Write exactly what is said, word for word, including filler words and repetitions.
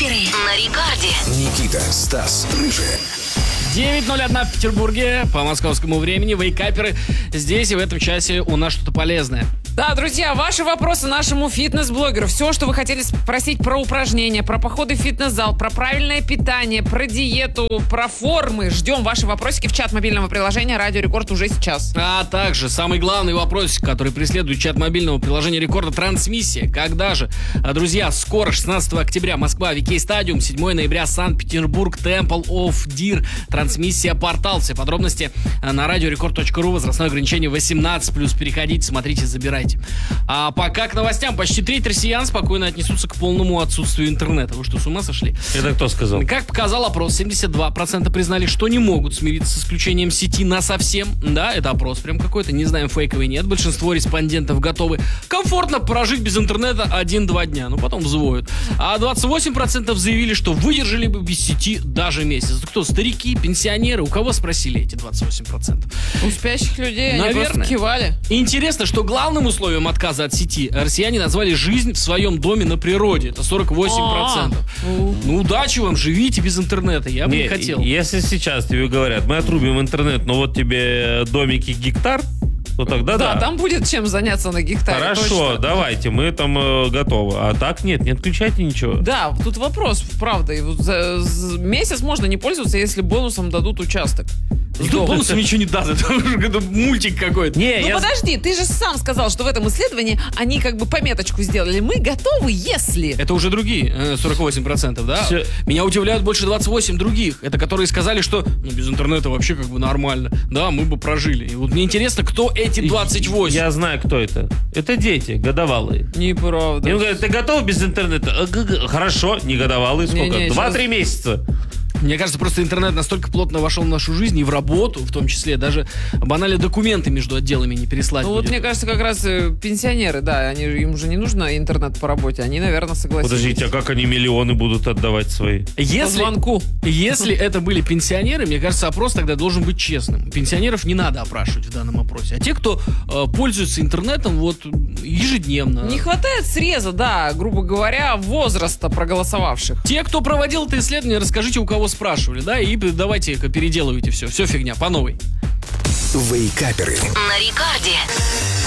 Вейкаперы на рекорде. Никита, Стас, Рыжая. девять ноль один в Петербурге по московскому времени. Вейкаперы здесь, и в этом часе у нас что-то полезное. Да, друзья, ваши вопросы нашему фитнес-блогеру. Все, что вы хотели спросить про упражнения, про походы в фитнес-зал, про правильное питание, про диету, про формы. Ждем ваши вопросики в чат мобильного приложения «Радио Рекорд» уже сейчас. А также самый главный вопрос, который преследует чат мобильного приложения Рекорда — трансмиссия. Когда же? Друзья, скоро, шестнадцатого октября, Москва, Викей Стадиум, седьмого ноября, Санкт-Петербург, Temple of Deer, трансмиссия «Портал». Все подробности на радиорекорд точка ру, возрастное ограничение восемнадцать плюс. Переходите, смотрите, забирайте. А пока к новостям. Почти треть россиян спокойно отнесутся к полному отсутствию интернета. Вы что, с ума сошли? Это кто сказал? Как показал опрос, семьдесят два процента признали, что не могут смириться с исключением сети насовсем. Да, это опрос прям какой-то, не знаем, фейковый, нет. Большинство респондентов готовы комфортно прожить без интернета один-два дня, ну потом взвоют. А двадцать восемь процентов заявили, что выдержали бы без сети даже месяц. Кто? Старики, пенсионеры? У кого спросили эти двадцать восемь процентов? У спящих людей они Наверное. просто кивали. Интересно, что главным условием отказа от сети россияне назвали жизнь в своем доме на природе. Это сорок восемь процентов. А-а-а. Ну, удачи вам, живите без интернета. Я бы не, Не, хотел. Если сейчас тебе говорят, мы отрубим интернет, но вот тебе домики гектар, то тогда да. Да, там будет чем заняться на гектаре. Хорошо, точно. давайте, мы там э, готовы. А так нет, не отключайте ничего. Да, тут вопрос, правда. И вот за, за месяц можно не пользоваться, если бонусом дадут участок. Тут бонусом ничего не даст. Это уже мультик какой-то. Не, Ну я... подожди, ты же сам сказал, что в этом исследовании они как бы пометочку сделали. Мы готовы, если... Это уже другие, э, сорок восемь процентов, да? Всё. Меня удивляют больше двадцать восемь других. Это которые сказали, что ну, без интернета вообще как бы нормально. Да, мы бы прожили. И вот мне интересно, кто эти двадцать восемь? Я знаю, кто это. Это дети, годовалые. Неправда. Им говорят, ты готов без интернета? «А, г- г- Хорошо, не годовалые, сколько? Не-не, Два-три месяца. Мне кажется, просто интернет настолько плотно вошел в нашу жизнь и в работу, в том числе, даже банально документы между отделами не переслать. Ну вот будет. мне кажется, как раз э, пенсионеры, да, они, им уже не нужно интернет по работе, они, наверное, согласились. Подождите, а как они миллионы будут отдавать свои? По Если, звонку. если это были пенсионеры, мне кажется, опрос тогда должен быть честным. Пенсионеров не надо опрашивать в данном опросе. А те, кто э, пользуется интернетом вот ежедневно. Не хватает среза, да, грубо говоря, возраста проголосовавших. Те, кто проводил это исследование, расскажите, у кого спрашивали, да, и давайте-ка переделывайте все. Все фигня, по новой. Вейкаперы. На рекорде.